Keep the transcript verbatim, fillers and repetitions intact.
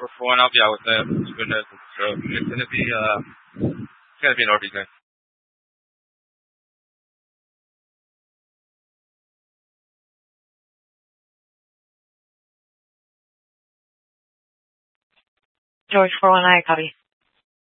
For for one, I'll be out with that. It's gonna so it's gonna be uh it's gonna be an R B game. George four one, I copy.